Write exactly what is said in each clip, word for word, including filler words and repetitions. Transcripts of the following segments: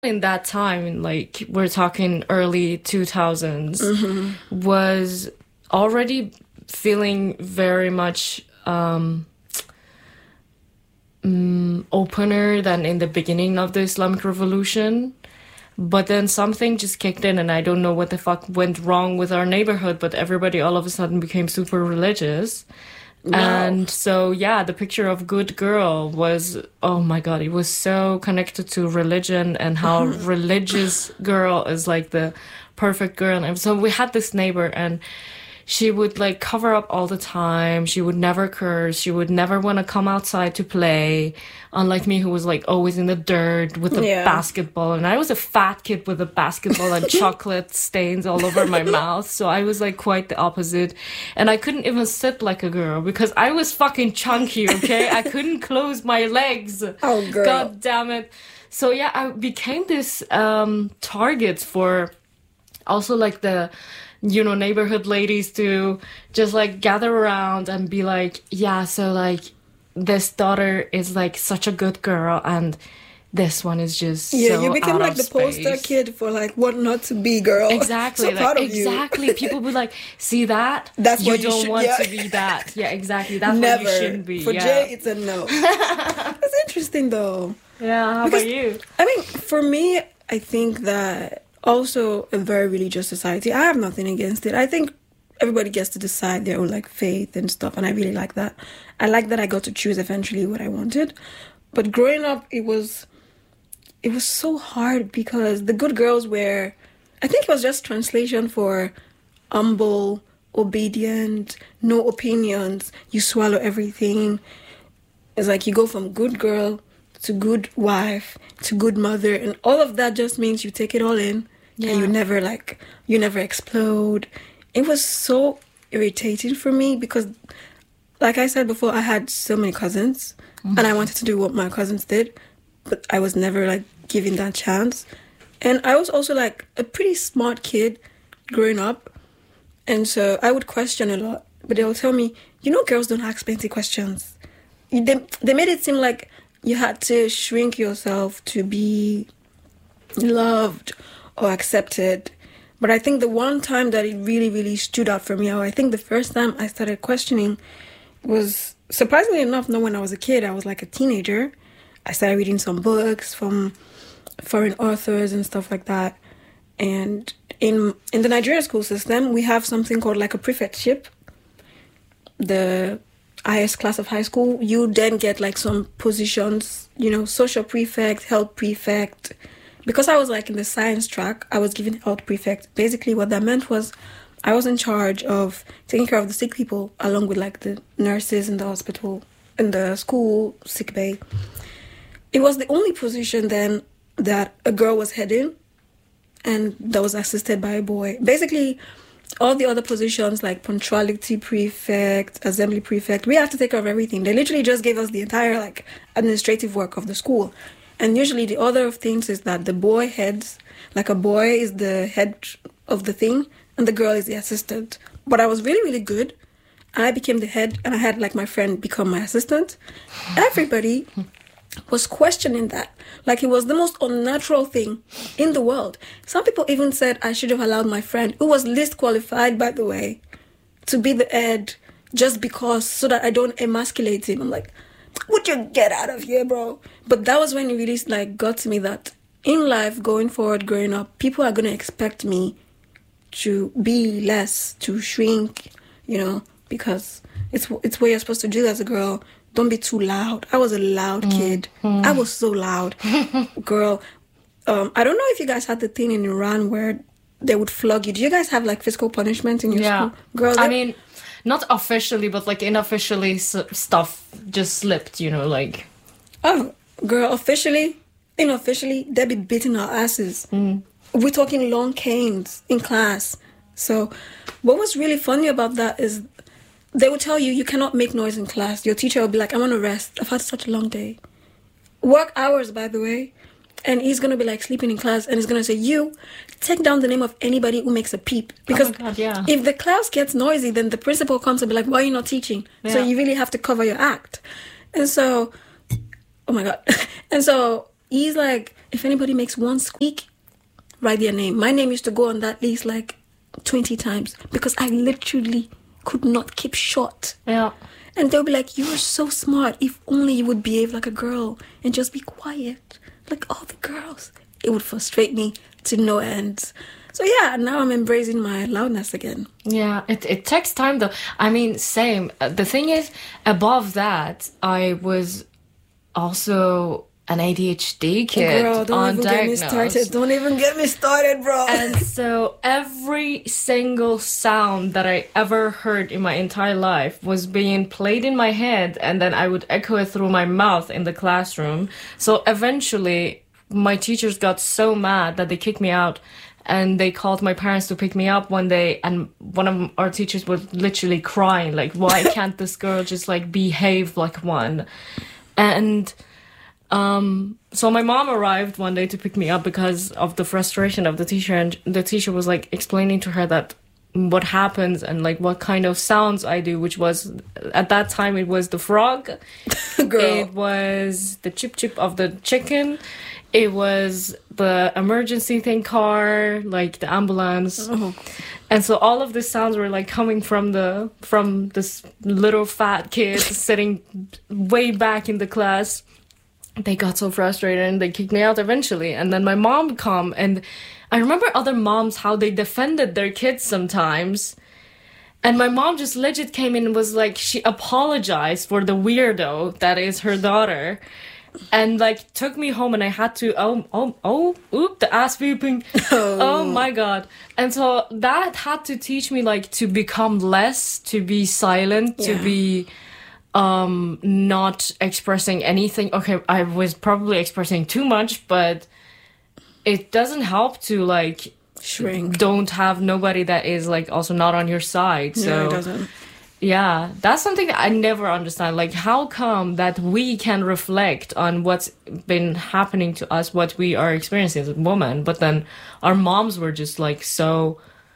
in that time, like we're talking early two thousands, mm-hmm. was already feeling very much um, um, opener than in the beginning of the Islamic Revolution. But then something just kicked in, and I don't know what the fuck went wrong with our neighborhood, but everybody all of a sudden became super religious. Wow. And so, yeah, the picture of good girl was, oh my God, it was so connected to religion and how religious girl is like the perfect girl. And so we had this neighbor, and she would like cover up all the time. She would never curse. She would never want to come outside to play. Unlike me, who was like always in the dirt with a yeah. basketball. And I was a fat kid with a basketball and chocolate stains all over my mouth. So I was like quite the opposite. And I couldn't even sit like a girl because I was fucking chunky, okay? I couldn't close my legs. Oh, girl. God damn it. So yeah, I became this um, target for also like the, you know, neighborhood ladies to just like gather around and be like, yeah, so like this daughter is like such a good girl and this one is just yeah so you became out like of the space. Poster kid for like what not to be, girl. Exactly. So like, proud of exactly you. People would like, see that, that's you what you don't should, want yeah. to be that. Yeah, exactly, that's Never. what you shouldn't be. For yeah. Jay it's a no. That's interesting though. Yeah, how because, about you? I mean, for me, I think that also a very religious society, I have nothing against it. I think everybody gets to decide their own like faith and stuff, and I really like that. I like that I got to choose eventually what I wanted. But growing up, it was it was so hard because the good girls were, I think it was just translation for humble, obedient, no opinions, you swallow everything. It's like you go from good girl to good wife to good mother, and all of that just means you take it all in yeah. and you never like you never explode. It was so irritating for me because, like I said before, I had so many cousins mm-hmm. and I wanted to do what my cousins did, but I was never like given that chance. And I was also like a pretty smart kid growing up, and so I would question a lot, but they'll tell me, you know, girls don't ask plenty questions. They, they made it seem like you had to shrink yourself to be loved or accepted. But I think the one time that it really, really stood out for me, or I think the first time I started questioning was, surprisingly enough, not when I was a kid. I was like a teenager. I started reading some books from foreign authors and stuff like that. And in in the Nigerian school system, we have something called like a prefectship. The highest class of high school, you then get like some positions, you know, social prefect, health prefect. Because I was like in the science track, I was given health prefect. Basically what that meant was I was in charge of taking care of the sick people along with like the nurses in the hospital, in the school sick bay. It was the only position then that a girl was heading and that was assisted by a boy. Basically, all the other positions like punctuality prefect, assembly prefect, we had to take care of everything. They literally just gave us the entire like administrative work of the school. And usually the order of things is that the boy heads, like a boy is the head of the thing, and the girl is the assistant. But I was really, really good. I became the head, and I had like my friend become my assistant. Everybody was questioning that. Like it was the most unnatural thing in the world. Some people even said I should have allowed my friend, who was least qualified, by the way, to be the head just because, so that I don't emasculate him. I'm like, would you get out of here, bro? But that was when it really like got to me that in life, going forward, growing up, people are going to expect me to be less, to shrink, you know, because it's it's what you're supposed to do as a girl. Don't be too loud. I was a loud mm. kid. Mm. I was so loud. Girl, um, I don't know if you guys had the thing in Iran where they would flog you. Do you guys have like physical punishment in your yeah. school? Girl, I mean, not officially, but like unofficially s- stuff just slipped, you know, like. Oh, girl, officially, unofficially, they be beating our asses. Mm. We're talking long canes in class. So what was really funny about that is they would tell you, you cannot make noise in class. Your teacher will be like, I want to rest. I've had such a long day. Work hours, by the way. And he's going to be like sleeping in class and he's going to say, you, take down the name of anybody who makes a peep. Because oh my God, yeah. if the class gets noisy, then the principal comes and be like, why are you not teaching? Yeah. So you really have to cover your act. And so, oh my God. And so he's like, if anybody makes one squeak, write their name. My name used to go on that list like twenty times because I literally could not keep short. Yeah. And they'll be like, you are so smart. If only you would behave like a girl and just be quiet, like all the girls. It would frustrate me to no end. So yeah, now I'm embracing my loudness again. Yeah, it, it takes time though. I mean, same. Uh, The thing is, above that, I was also an A D H D kid. Girl, don't even get me started. Don't even get me started, bro. And so every single sound that I ever heard in my entire life was being played in my head, and then I would echo it through my mouth in the classroom. So eventually, my teachers got so mad that they kicked me out, and they called my parents to pick me up one day, and one of our teachers was literally crying, like, why can't this girl just, like, behave like one? And um, so my mom arrived one day to pick me up because of the frustration of the teacher, and the teacher was, like, explaining to her that what happens and, like, what kind of sounds I do, which was, at that time, it was the frog. Girl. It was the chip-chip of the chicken. It was the emergency thing car, like the ambulance. Oh. And so all of the sounds were like coming from the from this little fat kid sitting way back in the class. They got so frustrated and they kicked me out eventually. And then my mom would come, and I remember other moms, how they defended their kids sometimes. And my mom just legit came in and was like, she apologized for the weirdo that is her daughter. And, like, took me home, and I had to, oh, oh, oh, oop, the ass whooping. Oh. oh, my God. And so that had to teach me, like, to become less, to be silent, Yeah. to be um not expressing anything. Okay, I was probably expressing too much, but it doesn't help to, like, Shrink. don't have nobody that is, like, also not on your side. So. No, it doesn't. Yeah, that's something that I never understand. Like, how come that we can reflect on what's been happening to us, what we are experiencing as a woman, but then our moms were just, like, so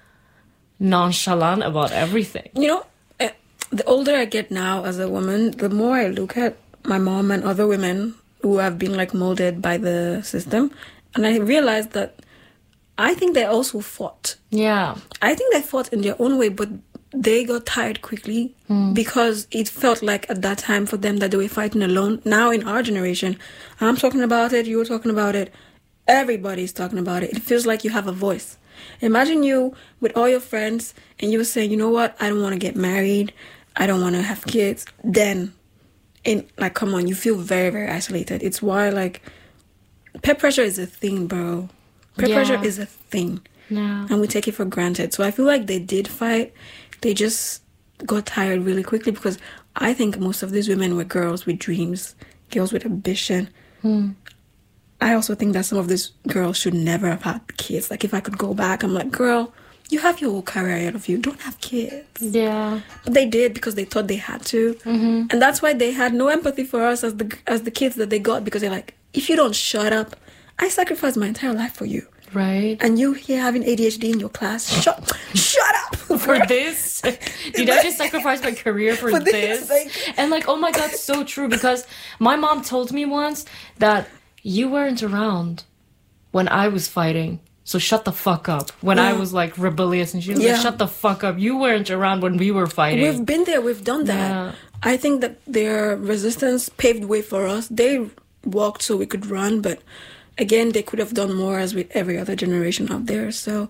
nonchalant about everything. You know, eh, the older I get now as a woman, the more I look at my mom and other women who have been, like, molded by the system, and I realize that I think they also fought. Yeah. I think they fought in their own way, but they got tired quickly mm. because it felt like at that time for them that they were fighting alone. Now in our generation, I'm talking about it, you're talking about it, everybody's talking about it. It feels like you have a voice. Imagine you with all your friends and you were saying, you know what, I don't want to get married, I don't want to have kids. Then, in like, come on, you feel very, very isolated. It's why, like, peer pressure is a thing, bro. Peer Yeah. pressure is a thing. Yeah. And we take it for granted. So I feel like they did fight. They just got tired really quickly because I think most of these women were girls with dreams, girls with ambition. Hmm. I also think that some of these girls should never have had kids. Like, if I could go back, I'm like, girl, you have your whole career ahead of you. Don't have kids. Yeah. But they did because they thought they had to. Mm-hmm. And that's why they had no empathy for us as the as the kids that they got, because they're like, if you don't shut up, I sacrificed my entire life for you. Right. And you here having A D H D in your class, shut shut up. For this? Did I just sacrifice my career for, For this? this, like- And, like, oh my God, so true. Because my mom told me once that you weren't around when I was fighting. So shut the fuck up. When I Yeah. was, like, rebellious, and she was Yeah. like, shut the fuck up. You weren't around when we were fighting. We've been there, we've done that. Yeah. I think that their resistance paved way for us. They walked so we could run, but again, they could have done more, as with every other generation out there. So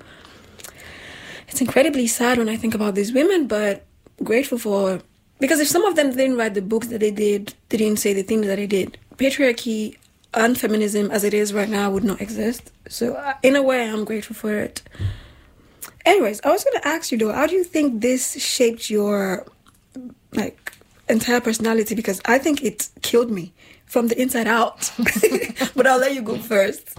it's incredibly sad when I think about these women, but grateful for, because if some of them didn't write the books that they did, they didn't say the things that they did, patriarchy and feminism as it is right now would not exist. So uh, in a way, I'm grateful for it. Anyways, I was going to ask you though, how do you think this shaped your, like, entire personality? Because I think it killed me from the inside out. But I'll let you go first.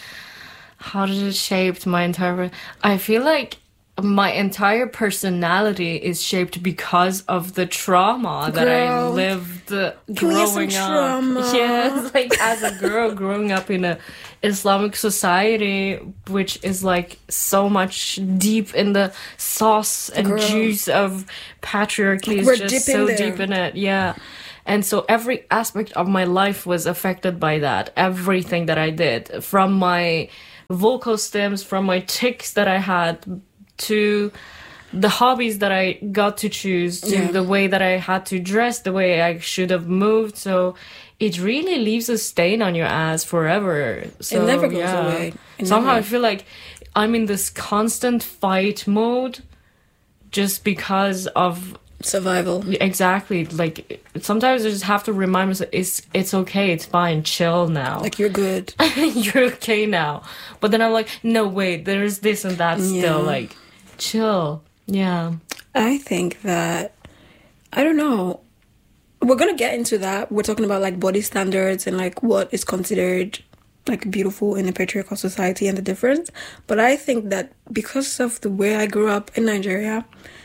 How did it shape my entire... I feel like my entire personality is shaped because of the trauma that I Girl, lived uh, can we get some growing up. trauma? Yeah, like, as a girl growing up in a Islamic society, which is, like, so much deep in the sauce and Girl. juice of patriarchy. Is We're just deep in so there. deep in it. Yeah. And so every aspect of my life was affected by that. Everything that I did, from my vocal stems, from my tics that I had, to the hobbies that I got to choose, to Yeah. the way that I had to dress, the way I should have moved. So it really leaves a stain on your ass forever. So, It never goes yeah. away. It Somehow never- I feel like I'm in this constant fight mode just because of Survival. exactly, like, sometimes I just have to remind myself it's it's okay, it's fine, chill now. Like, you're good. You're okay now. But then I'm like, no, wait, there's this and that still. Yeah. Like, chill. Yeah. I think that, I don't know. We're going to get into that. We're talking about like body standards and like what is considered like beautiful in a patriarchal society and the difference. But I think that because of the way I grew up in Nigeria,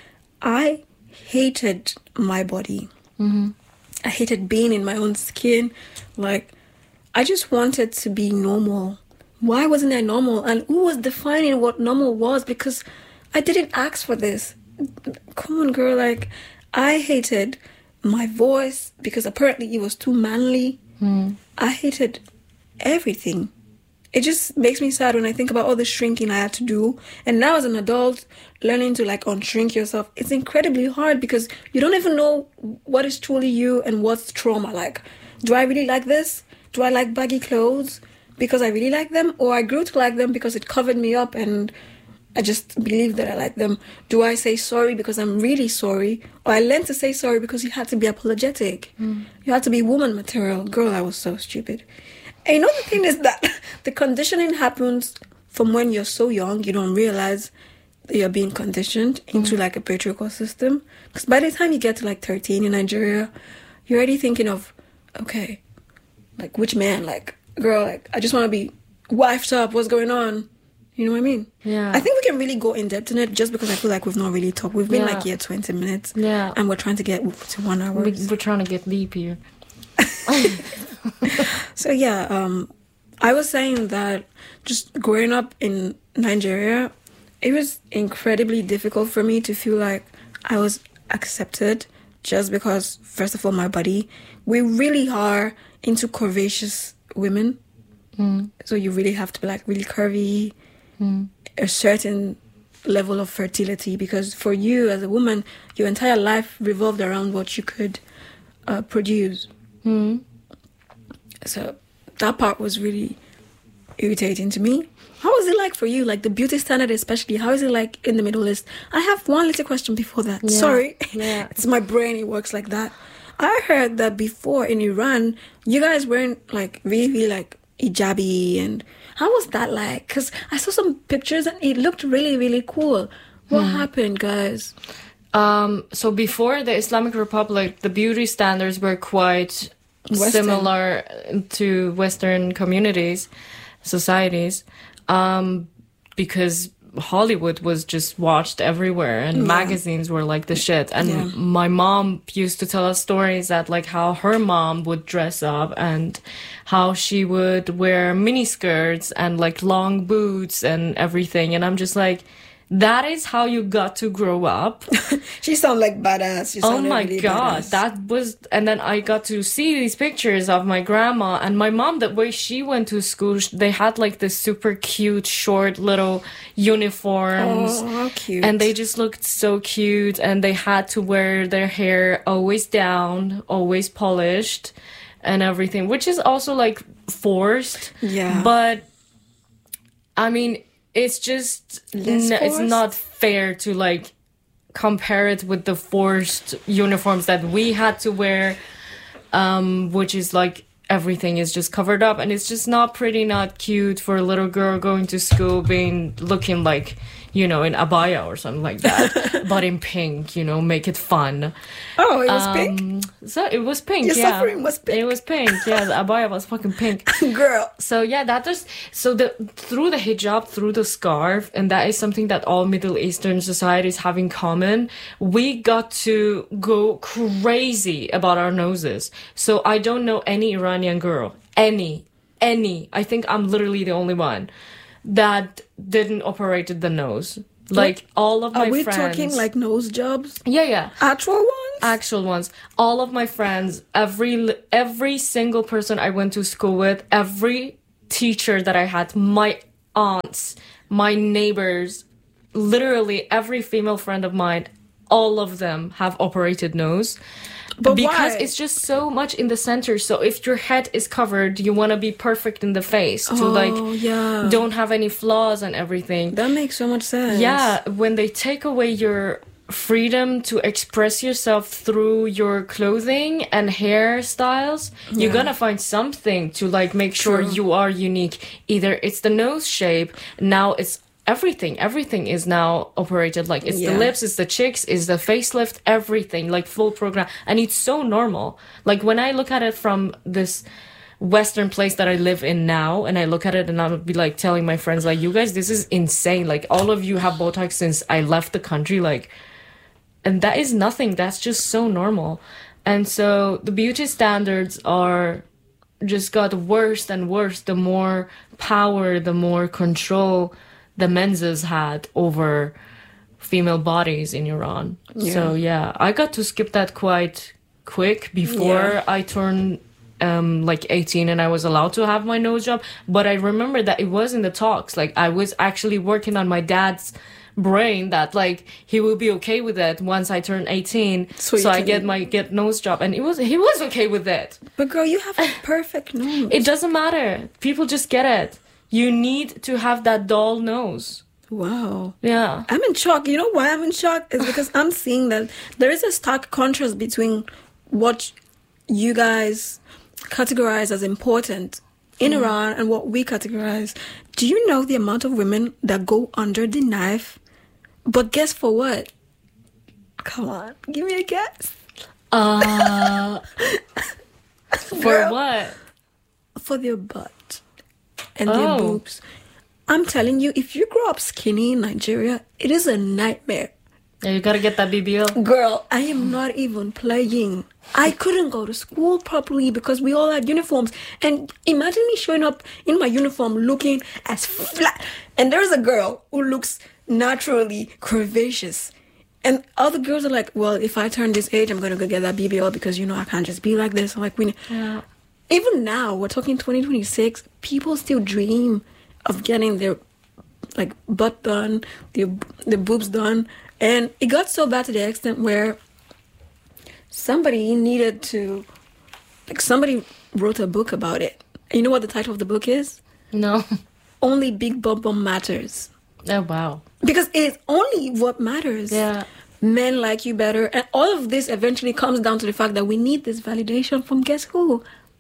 I hated my body. Mm-hmm. I hated being in my own skin. Like, I just wanted to be normal. Why wasn't I normal? And who was defining what normal was? Because I didn't ask for this. Come on, girl. Like, I hated my voice because apparently it was too manly. Mm. I hated everything. It just makes me sad when I think about all the shrinking I had to do. And now as an adult, learning to like unshrink yourself, it's incredibly hard because you don't even know what is truly you and what's trauma. Like, do I really like this? Do I like baggy clothes because I really like them? Or I grew to like them because it covered me up and I just believe that I like them. Do I say sorry because I'm really sorry? Or I learned to say sorry because you had to be apologetic. Mm. You had to be woman material. Girl, I was so stupid. And you know the thing is that the conditioning happens from when you're so young, you don't realize that you're being conditioned into mm. like a patriarchal system. Because by the time you get to like thirteen in Nigeria, you're already thinking of, okay, like which man? Like, girl, like I just want to be wifed up. What's going on? You know what I mean? Yeah. I think we can really go in depth in it just because I feel like we've not really talked. We've been Yeah. like, yeah, twenty minutes. Yeah. And we're trying to get to one hour. We, we're trying to get deep here. So, yeah, um, I was saying that just growing up in Nigeria, it was incredibly difficult for me to feel like I was accepted just because, first of all, my body. We really are into curvaceous women. Mm. So you really have to be like really curvy, Mm. a certain level of fertility, because for you as a woman, your entire life revolved around what you could uh, produce. Mm. So that part was really irritating to me. How was it like for you? Like the beauty standard especially, how is it like in the Middle East? I have one little question before that. Yeah. Sorry. Yeah. It's my brain, it works like that. I heard that before in Iran, you guys weren't like really like hijabi, and how was that like? Because I saw some pictures and it looked really, really cool. What Hmm. happened, guys? Um, so before the Islamic Republic, the beauty standards were quite Western. similar to Western communities, societies, um, because Hollywood was just watched everywhere and Yeah. magazines were like the shit. And Yeah. my mom used to tell us stories that like how her mom would dress up and how she would wear mini skirts and like long boots and everything. And I'm just like, that is how you got to grow up. She sounded like badass. You Oh sounded my really god, badass. that was, and then I got to see these pictures of my grandma and my mom. The way she went to school, sh- they had like this super cute, short little uniforms, Oh, how cute. and they just looked so cute. And they had to wear their hair always down, always polished, and everything, which is also like forced. Yeah. But I mean, it's just Less n- it's forced? not fair to like compare it with the forced uniforms that we had to wear, um, which is like everything is just covered up, and it's just not pretty, not cute for a little girl going to school being looking like, you know, in abaya or something like that, but in pink, you know, make it fun. Oh, it was pink? Um, so it was pink. Your yeah, suffering was pink. It was pink. Yeah, the abaya was fucking pink. Girl. So yeah, that just so the through the hijab, through the scarf, and that is something that all Middle Eastern societies have in common. We got to go crazy about our noses. So I don't know any Iranian girl, any, any. I think I'm literally the only one that didn't operated the nose. Like all of my Are we friends. talking like nose jobs? Yeah, yeah. Actual ones? actual ones. All of my friends, every every single person I went to school with, every teacher that I had, my aunts, my neighbors, literally every female friend of mine, all of them have operated nose. But because why? it's just so much in the center. So if your head is covered, you want to be perfect in the face to Oh, like yeah. don't have any flaws and everything. That makes so much sense. Yeah, when they take away your freedom to express yourself through your clothing and hairstyles, you're Yeah. gonna find something to like make sure True. you are unique. Either it's the nose shape, now it's everything. Everything is now operated like it's Yeah. the lips, it's the cheeks, it's the facelift, everything, like full program. And it's so normal. Like when I look at it from this Western place that I live in now, and I look at it and I'll be like telling my friends, like, you guys, this is insane. Like all of you have Botox since I left the country. Like, and that is nothing. That's just so normal. And so the beauty standards are just got worse and worse the more power, the more control the menses had over female bodies in Iran. Yeah. So yeah, I got to skip that quite quick before Yeah. I turned um like eighteen and I was allowed to have my nose job. But I remember that it was in the talks. Like I was actually working on my dad's brain that like he will be okay with it once I turn eighteen, So so, you I can- get my get nose job, and it was he was okay with it. But girl, you have a perfect nose. It doesn't matter. People just get it. You need to have that doll nose. Wow. Yeah. I'm in shock. You know why I'm in shock? Is because I'm seeing that there is a stark contrast between what you guys categorize as important in Mm. Iran and what we categorize. Do you know the amount of women that go under the knife? But guess for what? Come on, give me a guess. Uh, for Girl. what? For their butt and their Oh. boobs. I'm telling you, if you grow up skinny in Nigeria, it is a nightmare. Yeah, you gotta get that B B L. Girl, I am not even playing. I couldn't go to school properly because we all had uniforms. And imagine me showing up in my uniform looking as flat. And there's a girl who looks naturally curvaceous. And other girls are like, well, if I turn this age, I'm going to go get that B B L because, you know, I can't just be like this. I'm like, we... Yeah. Even now, we're talking twenty twenty-six, people still dream of getting their like butt done, their, their boobs done. And it got so bad to the extent where somebody needed to, like somebody wrote a book about it. And you know what the title of the book is? No. Only Big Bum Bum Matters. Oh, wow. Because it's only what matters. Yeah. Men like you better. And all of this eventually comes down to the fact that we need this validation from guess who?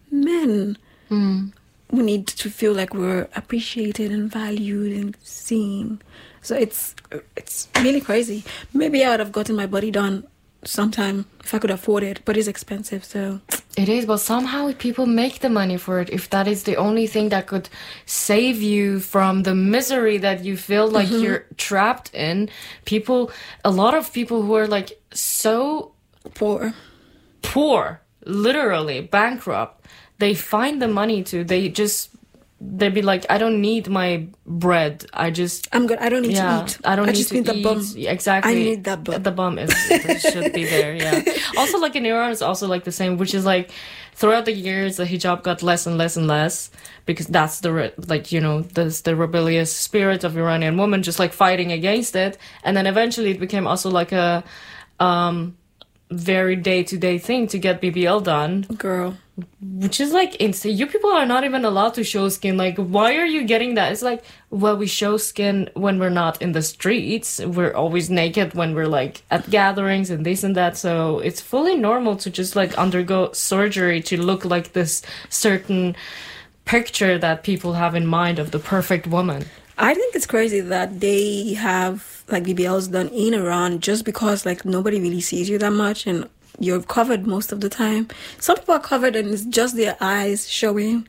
Men. Mm. We need to feel like we're appreciated and valued and seen. So it's it's really crazy. Maybe I would have gotten my body done sometime if I could afford it, but it's expensive, so It is, but somehow people make the money for it. If that is the only thing that could save you from the misery that you feel like Mm-hmm. you're trapped in, people, a lot of people who are like so poor. poor, literally bankrupt, they find the money to, they just, they'd be like, I don't need my bread. I just, I'm good. I don't need yeah, to eat. I don't need just to need eat. the bum. Yeah, exactly. I need that bum. The bum is it should be there. Yeah. Also, like in Iran, it's also like the same, which is like throughout the years, the hijab got less and less and less because that's the re- like you know the the rebellious spirit of Iranian women just like fighting against it, and then eventually it became also like a um very day to day thing to get B B L done. Girl. Which is like insane. You people are not even allowed to show skin. Like, why are you getting that? It's like, well, we show skin when we're not in the streets. We're always naked when we're like at gatherings and this and that. So it's fully normal to just like undergo surgery to look like this certain picture that people have in mind of the perfect woman. I think it's crazy that they have like B B Ls done in Iran just because like nobody really sees you that much and you're covered most of the time. Some people are covered and it's just their eyes showing.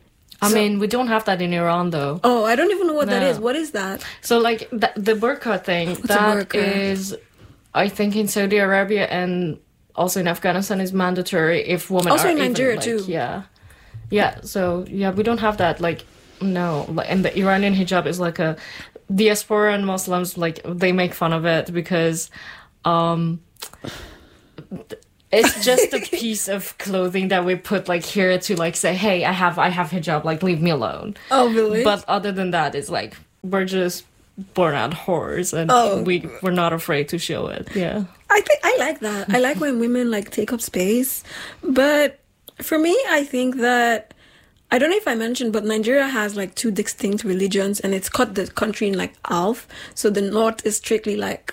I So- mean, we don't have that in Iran though. Oh, I don't even know what that No. is. What is that? So like th- the burqa thing, What's a that burqa? is, I think in Saudi Arabia and also in Afghanistan is mandatory if women Also are in even, Nigeria, like, too. Yeah, yeah. So yeah, we don't have that. Like no, like, and the Iranian hijab is like a diaspora and Muslims like they make fun of it because, um, It's just a piece of clothing that we put like here to like say, hey, I have I have hijab, like leave me alone. Oh, really? But other than that, it's like we're just born out whores, and Oh. we we're not afraid to show it. Yeah. I think I like that. I like when women like take up space. But for me, I think that I don't know if I mentioned, but Nigeria has like two distinct religions, and it's cut the country in like half. So the north is strictly like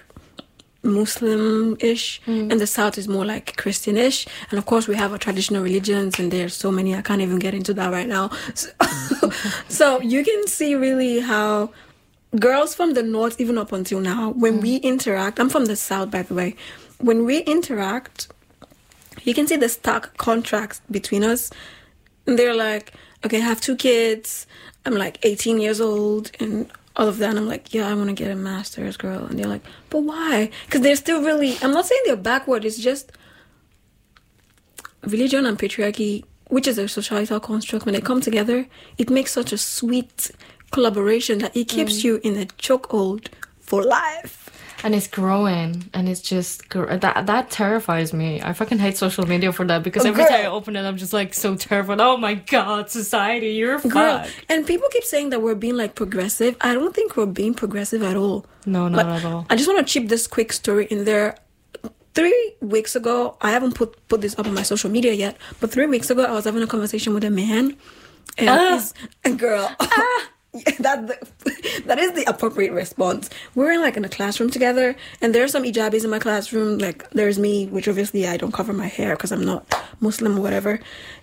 Muslim-ish, Mm. and the south is more like Christian-ish. And of course, we have our traditional religions, and there's so many. I can't even get into that right now. So, so you can see really how girls from the north, even up until now, when we interact, I'm from the south, by the way, when we interact, you can see the stark contrast between us. And they're like, okay, I have two kids, I'm like eighteen years old, and all of that, and I'm like, yeah, I want to get a master's, girl. And they're like, but why? Because they're still really, I'm not saying they're backward, it's just religion and patriarchy, which is a societal construct, when they come together, it makes such a sweet collaboration that it keeps Mm. you in a chokehold for life. And it's growing, and it's just gr- that that terrifies me. I fucking hate social media for that, because Oh, every time I girl. open it, I'm just like so terrified. Oh my god, society, you're Girl, fucked. and people keep saying that we're being like progressive. I don't think we're being progressive at all. No, not Like, at all. I just want to chip this quick story in there. Three weeks ago, I haven't put put this up on my social media yet, but three weeks ago, I was having a conversation with a man, and Ah. he's a girl. that that is the appropriate response. We're in like in a classroom together, and there are some hijabis in my classroom. Like there's me, which obviously I don't cover my hair because I'm not Muslim or whatever.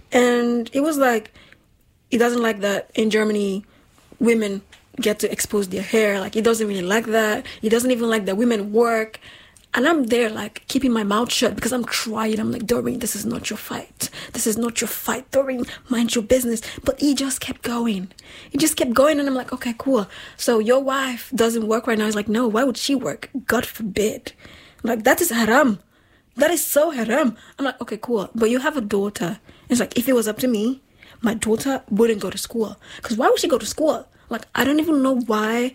And it was like he doesn't like that in Germany women get to expose their hair. Like he doesn't really like that. He doesn't even like that women work. And I'm there like keeping my mouth shut because I'm trying. I'm like, Doreen, this is not your fight. This is not your fight, Doreen. Mind your business. But he just kept going. He just kept going, and I'm like, okay, cool. So your wife doesn't work right now. He's like, no, why would she work? God forbid. I'm like, that is haram. That is so haram. I'm like, okay, cool. But you have a daughter. It's like, if it was up to me, my daughter wouldn't go to school. Because why would she go to school? Like, I don't even know why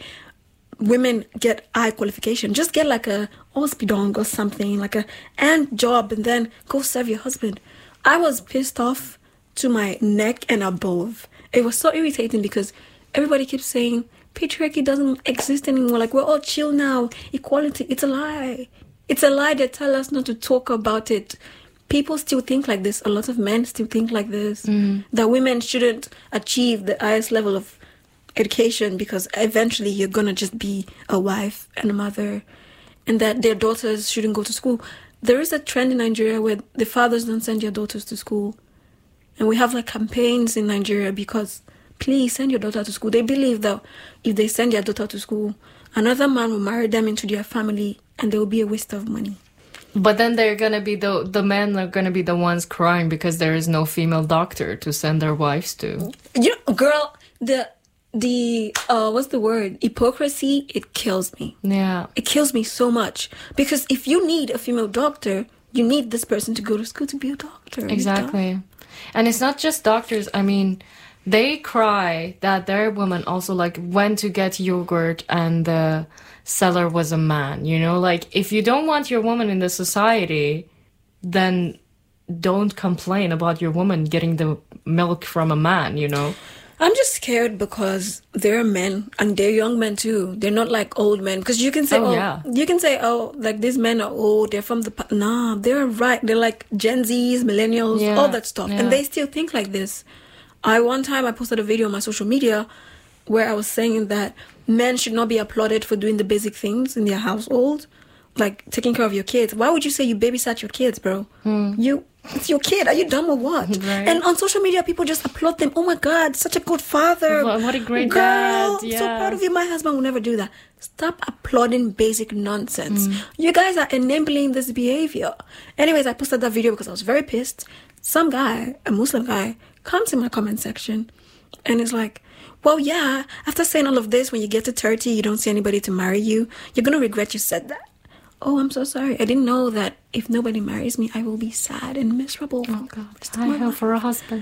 women get high qualification. Just get like a hospidong or something, like a and job, and then go serve your husband. I was pissed off to my neck and above. It was so irritating because everybody keeps saying patriarchy doesn't exist anymore. Like, we're all chill now. Equality, it's a lie. It's a lie. They tell us not to talk about it. People still think like this. A lot of men still think like this. Mm. That women shouldn't achieve the highest level of education because eventually you're gonna just be a wife and a mother, and that their daughters shouldn't go to school. There is a trend in Nigeria where the fathers don't send their daughters to school, and we have like campaigns in Nigeria because please send your daughter to school. They believe that if they send their daughter to school, another man will marry them into their family, and there will be a waste of money. But then they're gonna be the the men are gonna be the ones crying because there is no female doctor to send their wives to. You know, girl, the the uh what's the word, hypocrisy, it kills me. Yeah. It kills me so much because if you need a female doctor, you need this person to go to school to be a doctor. Exactly. And it's not just doctors. I mean, they cry that their woman also like went to get yogurt and the seller was a man, you know? Like, if you don't want your woman in the society, then don't complain about your woman getting the milk from a man, you know? I'm just scared because they're men and they're young men too. They're not like old men. Because you can say, Oh, oh, yeah. you can say, oh, like these men are old. They're from the pa-. Nah, they're right. They're like Gen Zs, millennials, Yeah, all that stuff, yeah. and they still think like this. I one time I posted a video on my social media where I was saying that men should not be applauded for doing the basic things in their household, like taking care of your kids. Why would you say you babysat your kids, bro? You. It's your kid. Are you dumb or what? Right. And on social media, people just applaud them. Oh my God, such a good father. What- what a great Girl, dad, I'm so yeah. proud of you. My husband will never do that. Stop applauding basic nonsense. You guys are enabling this behavior. Anyways, I posted that video because I was very pissed. Some guy, a Muslim guy, comes in my comment section and is like, well, yeah, after saying all of this, when you get to thirty, you don't see anybody to marry you, you're going to regret you said that. Oh, I'm so sorry. I didn't know that if nobody marries me, I will be sad and miserable. Oh, God. Rest of I my hope life. for a husband.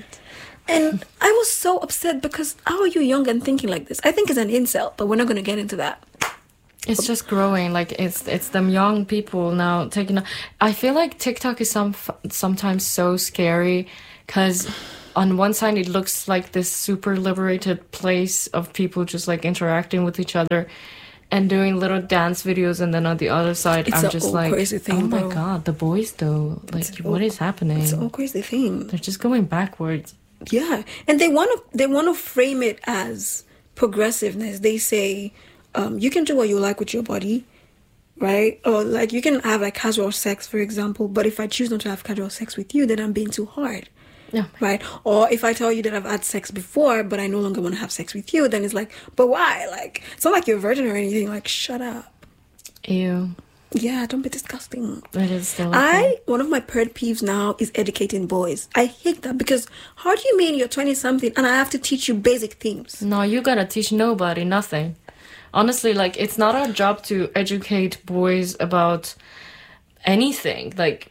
And I was so upset because how are you young and thinking like this? I think it's an insult, but we're not going to get into that. It's just growing. Like it's it's them young people now taking. A, I feel like TikTok is some sometimes so scary because on one side it looks like this super liberated place of people just like interacting with each other and doing little dance videos, and then on the other side It's I'm a just all like, crazy thing, oh my bro. god, the boys though, like It's what all- is happening? It's a crazy thing. They're just going backwards. Yeah, and they want to they want to frame it as progressiveness. They say um, you can do what you like with your body, right? Or like you can have like casual sex, for example. But if I choose not to have casual sex with you, then I'm being too hard, Yeah. right? Or if I tell you that I've had sex before, but I no longer want to have sex with you, then it's like, but why? Like it's not like you're a virgin or anything. Like shut up. Ew. Yeah, don't be disgusting. It is still. I one of my pet peeves now is educating boys. I hate that because how do you mean you're twenty something and I have to teach you basic things? No, you gotta teach nobody nothing. Honestly, like it's not our job to educate boys about anything. Like,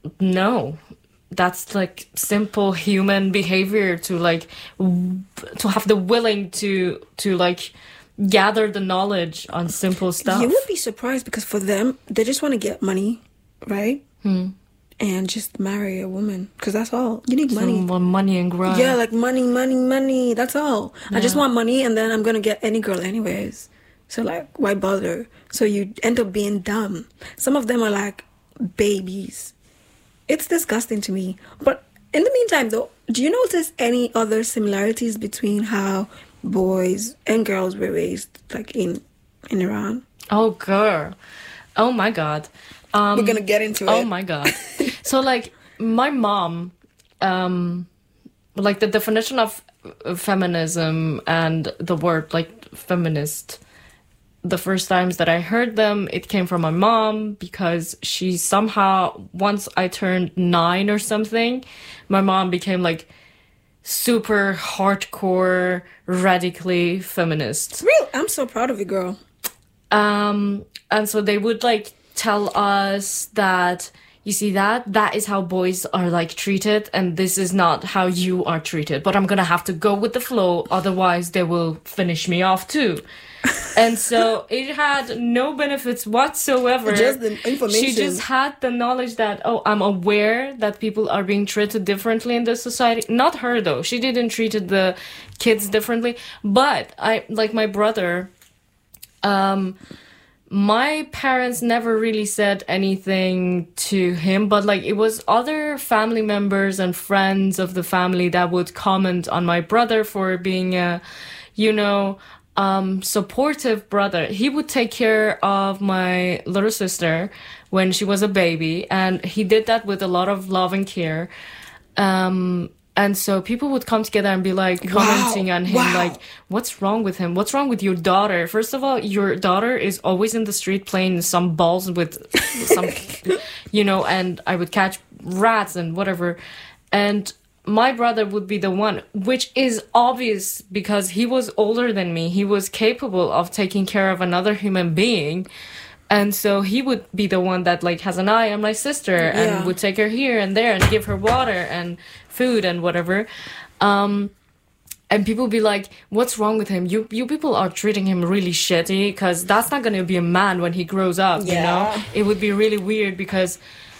no, that's like simple human behavior to like w- to have the willing to to like gather the knowledge on simple stuff. You would be surprised because for them, they just want to get money, right? Hmm. And just marry a woman because that's all. You need money. Some more money and grind. Yeah, like money, money, money. That's all. I just Yeah. want money and then I'm going to get any girl anyways. So like, why bother? So you end up being dumb. Some of them are like babies. It's disgusting to me. But in the meantime though, do you notice any other similarities between how boys and girls were raised like in in Iran? Oh, girl. Oh my god. Um, We're gonna get into Oh it. my god. So like my mom, um, like the definition of uh, feminism and the word like feminist. The first times that I heard them, it came from my mom because she somehow, once I turned nine or something, my mom became like super hardcore, radically feminist. Real, I'm so proud of you, girl. Um, and so they would like tell us that, you see that, that is how boys are like treated, and this is not how you are treated. But I'm gonna have to go with the flow, otherwise they will finish me off too. And so it had no benefits whatsoever. Just the information. She just had the knowledge that, oh, I'm aware that people are being treated differently in this society. Not her though. She didn't treat the kids differently. But I, like my brother, um, my parents never really said anything to him, but like it was other family members and friends of the family that would comment on my brother for being a, you know, um, supportive brother. He would take care of my little sister when she was a baby, and he did that with a lot of love and care. Um, and so people would come together and be like commenting Wow. on him, Wow. like, what's wrong with him? What's wrong with your daughter? First of all, your daughter is always in the street playing some balls with some, you know, and I would catch rats and whatever. And my brother would be the one, which is obvious because he was older than me. He was capable of taking care of another human being. And so he would be the one that like has an eye on my sister Yeah. and would take her here and there and give her water and food and whatever. Um, and people be like, what's wrong with him? You you people are treating him really shitty because that's not going to be a man when he grows up, you Yeah. know? It would be really weird because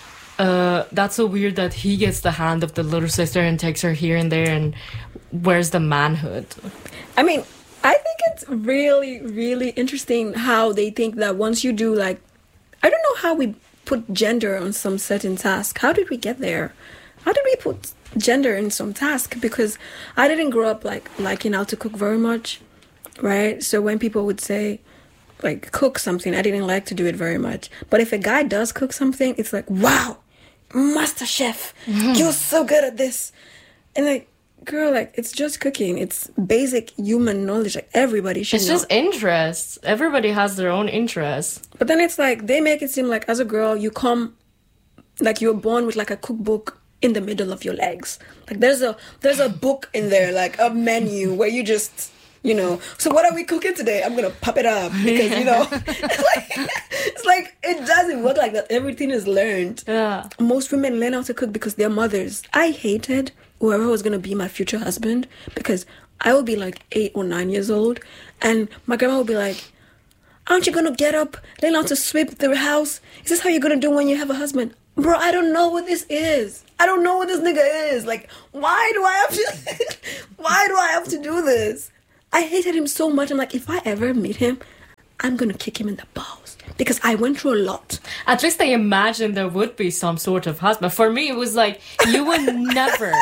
uh, that's so weird that he gets the hand of the little sister and takes her here and there, and where's the manhood? I mean, I think it's really, really interesting how they think that once you do like, I don't know how we put gender on some certain task. How did we get there? How did we put gender in some task? Because I didn't grow up like liking how to cook very much, right? So when people would say, like, cook something, I didn't like to do it very much. But if a guy does cook something, it's like, wow, master chef, you're so good at this. And like, girl, like, it's just cooking. It's basic human knowledge. Like, everybody should It's know. just interests. Everybody has their own interests. But then it's like, they make it seem like as a girl, you come, like, you're born with, like, a cookbook in the middle of your legs. Like, there's a there's a book in there, like, a menu where you just, you know, so what are we cooking today? I'm going to pop it up because, you know, it's like, it's like, it doesn't work like that. Everything is learned. Yeah. Most women learn how to cook because they're mothers. I hated whoever was going to be my future husband because I would be like eight or nine years old and my grandma would be like, Aren't you gonna get up, learn how to sweep the house? Is this how you're gonna do when you have a husband? Bro, I don't know what this is. I don't know what this nigga is. Like, why do I have to... why do I have to do this? I hated him so much. I'm like, if I ever meet him, I'm gonna kick him in the balls. Because I went through a lot. At least I imagined there would be some sort of husband. For me, it was like, you will never,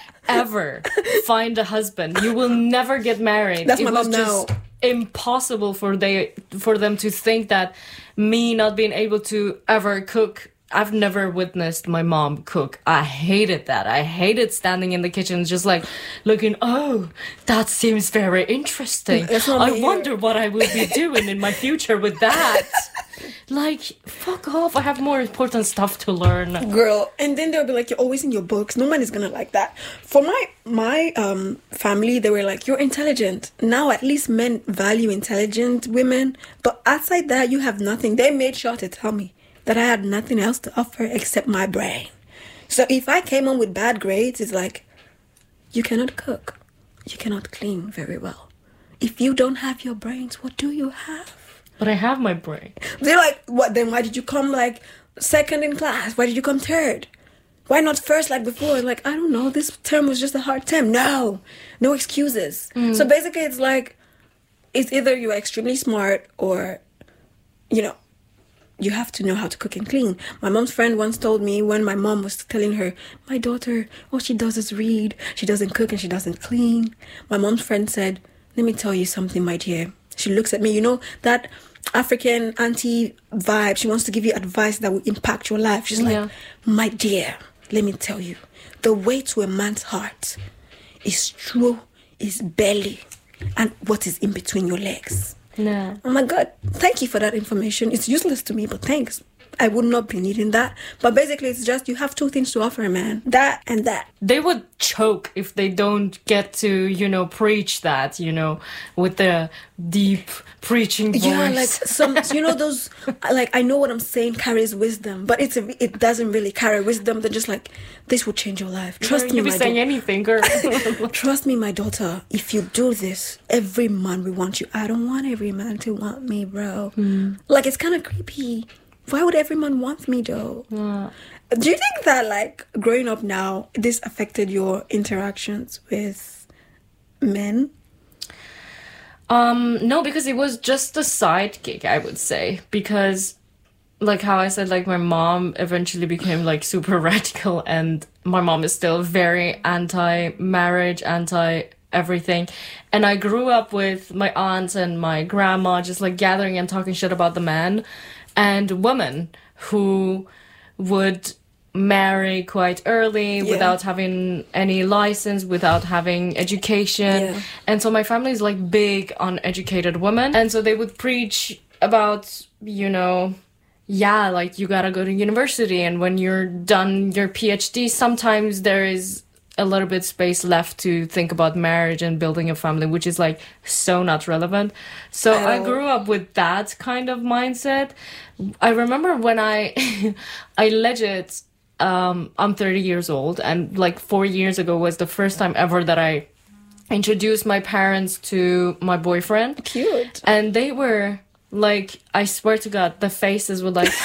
ever find a husband. You will never get married. That's it my was mom just now. impossible for they for them to think that me not being able to ever cook. I've never witnessed my mom cook. I hated that. I hated standing in the kitchen just like looking, oh, that seems very interesting. I wonder what I will be doing in my future with that. Like, fuck off. I have more important stuff to learn. Girl. And then they'll be like, you're always in your books. No man is gonna like that. For my my um family, they were like, you're intelligent. Now at least men value intelligent women. But outside that, you have nothing. They made sure to tell me that I had nothing else to offer except my brain. So if I came on with bad grades, it's like, you cannot cook. You cannot clean very well. If you don't have your brains, what do you have? But I have my brain. They're like, what, then why did you come like second in class? Why did you come third? Why not first like before? Like, I don't know, this term was just a hard term. No, no excuses. Mm. So basically it's like, it's either you're extremely smart or, you know, you have to know how to cook and clean. My mom's friend once told me when my mom was telling her, my daughter, all she does is read. She doesn't cook and she doesn't clean. My mom's friend said, let me tell you something, my dear. She looks at me, you know, that African auntie vibe. She wants to give you advice that will impact your life. She's like, yeah. My dear, let me tell you, the way to a man's heart is through his belly and what is in between your legs. No. Oh my God, thank you for that information. It's useless to me, but thanks. I would not be needing that. But basically, it's just you have two things to offer a man. That and that. They would choke if they don't get to, you know, preach that, you know, with the deep preaching voice. Yeah, like some, you know, those, like, I know what I'm saying carries wisdom, but it's a, it doesn't really carry wisdom. They're just like, this will change your life. Trust girl, me, you be my saying da- anything, girl. Trust me, my daughter. If you do this, every man will want you. I don't want every man to want me, bro. Mm. Like, it's kind of creepy. Why would every man want me, though? Yeah. Do you think that, like, growing up now, this affected your interactions with men? Um, no, because it was just a sidekick, I would say. Because, like how I said, like, my mom eventually became, like, super radical. And my mom is still very anti-marriage, anti-everything. And I grew up with my aunts and my grandma just, like, gathering and talking shit about the man. And women who would marry quite early yeah. without having any license, without having education. Yeah. And so my family is like big on educated women. And so they would preach about, you know, yeah, like you gotta go to university. And when you're done your PhD, sometimes there is a little bit space left to think about marriage and building a family, which is like so not relevant. So I, I grew up with that kind of mindset. I remember when I, I legit, um, I'm thirty years old, and like four years ago was the first time ever that I introduced my parents to my boyfriend. Cute. And they were like, I swear to God, the faces were like,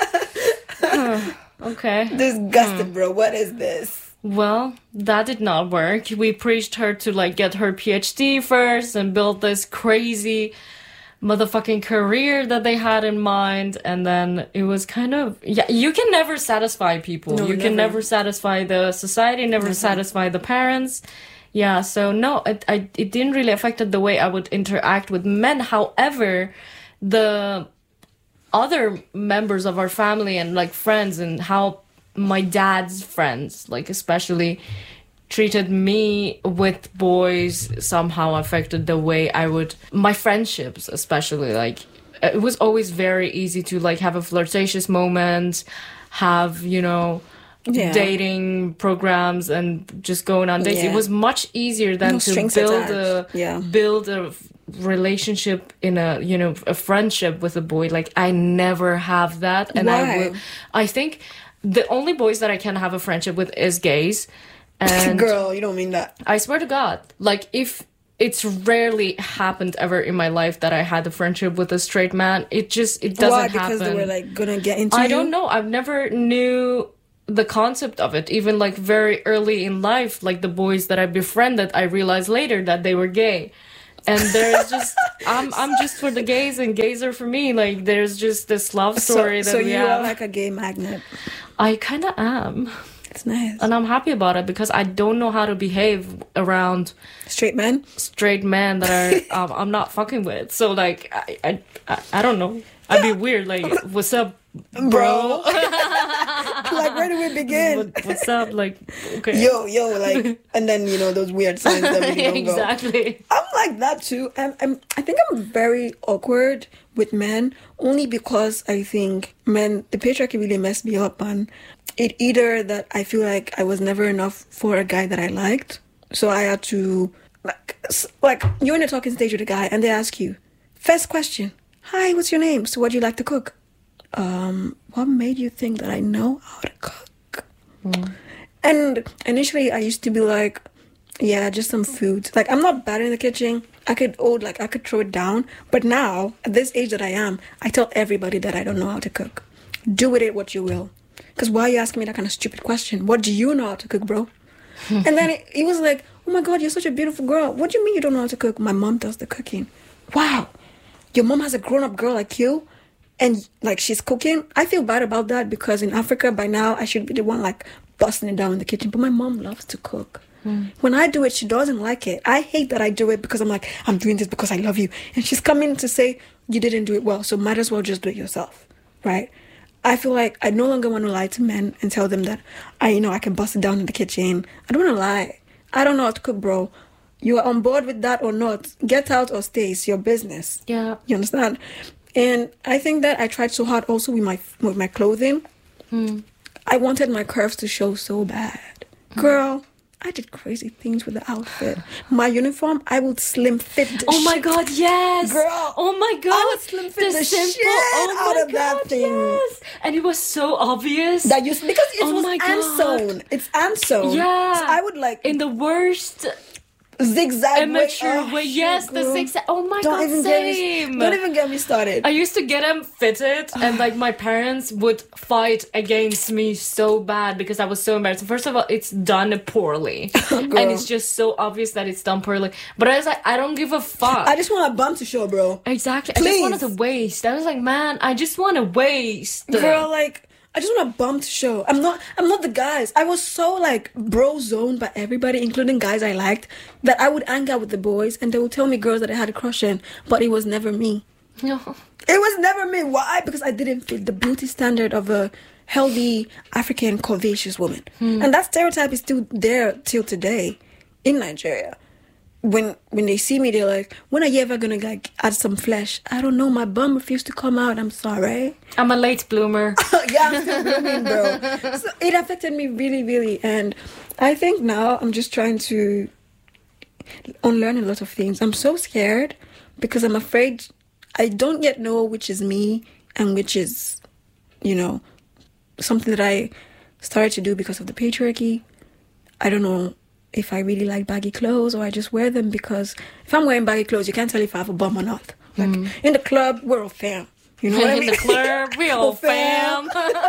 huh, okay. Disgusted, hmm. bro. What is this? Well, that did not work. We preached her to like get her PhD first and build this crazy motherfucking career that they had in mind. And then it was kind of, yeah, you can never satisfy people. No, you never. can never satisfy the society, never, never satisfy the parents. Yeah, so no, it, I, it didn't really affect the way I would interact with men. However, the other members of our family and like friends and how my dad's friends, like especially, treated me with boys somehow affected the way I would, my friendships especially, like it was always very easy to like have a flirtatious moment, have, you know, yeah. dating programs and just going on dates. Yeah. It was much easier than no to build a, yeah. build a relationship in a, you know, a friendship with a boy. Like I never have that. And Why? I will, I think the only boys that I can have a friendship with is gays. And girl, you don't mean that. I swear to God, like if it's rarely happened ever in my life that I had a friendship with a straight man. It just, it doesn't Why? happen. Because they were like gonna get into I you? don't know. I've never knew the concept of it. Even like very early in life, like the boys that I befriended, I realized later that they were gay. And there's just, I'm I'm just for the gays and gays are for me. Like there's just this love story so, that so we you have. are like a gay magnet. I kind of am. It's nice. And I'm happy about it because I don't know how to behave around Straight men? straight men that are um, I'm not fucking with. So like I I I, I don't know. I'd be weird. Like what's up, bro? Like, where do we begin? What, what's up? Like okay. Yo, yo, like, and then, you know, those weird signs that really don't go. Exactly. I'm like that too. I'm, I'm, I think I'm very awkward with men only because I think men, the patriarchy really messed me up. And it either that I feel like I was never enough for a guy that I liked. So I had to, like, s- like you're in a talking stage with a guy and they ask you, first question, hi, what's your name? So what do you like to cook? Um, what made you think that I know how to cook? Mm. And initially I used to be like, yeah, just some food. Like, I'm not bad in the kitchen. I could, oh, like, I could throw it down. But now, at this age that I am, I tell everybody that I don't know how to cook. Do with it what you will. Because why are you asking me that kind of stupid question? What do you know how to cook, bro? And then it, he was like, oh my God, you're such a beautiful girl. What do you mean you don't know how to cook? My mom does the cooking. Wow. Your mom has a grown-up girl like you? And, like, she's cooking? I feel bad about that because in Africa, by now, I should be the one, like, busting it down in the kitchen. But my mom loves to cook. Mm. When I do it, she doesn't like it. I hate that I do it because I'm like, I'm doing this because I love you. And she's coming to say, you didn't do it well, so might as well just do it yourself, right? I feel like I no longer want to lie to men and tell them that, I, you know, I can bust it down in the kitchen. I don't want to lie. I don't know how to cook, bro. You are on board with that or not. Get out or stay. It's your business. Yeah. You understand? And I think that I tried so hard also with my with my clothing. Mm. I wanted my curves to show so bad. Girl, I did crazy things with the outfit. My uniform, I would slim fit the Oh my shit. God, yes! Girl, oh my God! I would slim fit the shit oh out my of that God, thing. Yes! And it was so obvious. That you, because it Oh was my God. Ansewn. It's Ansewn. Yeah. So I would like in the worst zigzag immature way. way. Oh, Yes, shit, the girl. zigzag. Oh my Don't God, even same. get me. Don't even get me started. I used to get them fitted, and like my parents would fight against me so bad because I was so embarrassed. First of all, it's done poorly, and it's just so obvious that it's done poorly. But I was like, I don't give a fuck. I just want a bum to show, bro. Exactly. Please. I just wanted to waste. I was like, man, I just want to waste. Girl, like, I just want a bum to show. I'm not I'm not the guys. I was so like bro zoned by everybody, including guys I liked, that I would hang out with the boys and they would tell me girls that I had a crush on, but it was never me. No. It was never me. Why? Because I didn't fit the beauty standard of a healthy African curvaceous woman. Hmm. And that stereotype is still there till today in Nigeria. When when they see me, they're like, when are you ever gonna like add some flesh? I don't know, my bum refused to come out. I'm sorry. I'm a late bloomer. Yeah, I'm still blooming, bro. So it affected me really, really. And I think now I'm just trying to unlearn a lot of things. I'm so scared because I'm afraid I don't yet know which is me and which is, you know, something that I started to do because of the patriarchy. I don't know if I really like baggy clothes or I just wear them because if I'm wearing baggy clothes, you can't tell if I have a bum or not. Like, mm. in the club, we're all fam. You know what I mean? In the club, we all fam.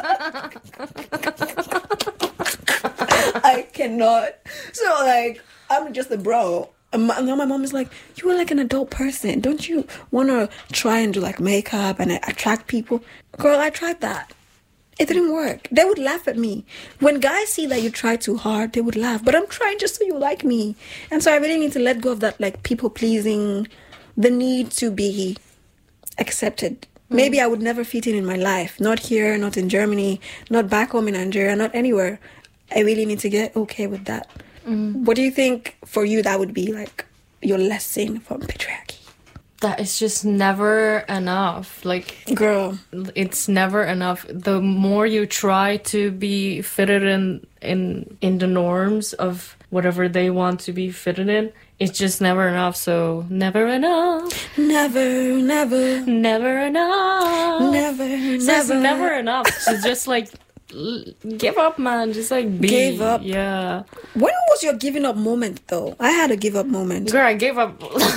I cannot. So, like, I'm just a bro. And my, now my mom is like, you are like an adult person. Don't you want to try and do, like, makeup and attract people? Girl, I tried that. It didn't work. They would laugh at me. When guys see that you try too hard, they would laugh. But I'm trying just so you like me. And so I really need to let go of that, like, people-pleasing, the need to be accepted. Mm. Maybe I would never fit in in my life. Not here, not in Germany, not back home in Nigeria, not anywhere. I really need to get okay with that. Mm. What do you think for you that would be, like, your lesson from patriarchy? That is just never enough. Like, girl, it's never enough. The more you try to be fitted in in in the norms of whatever they want to be fitted in, it's just never enough. So never enough. Never, never, never enough. Never, so never. It's never enough. So just like l- give up, man. Just like be. Gave up. Yeah. When was your giving up moment, though? I had a give up moment. Girl, I gave up.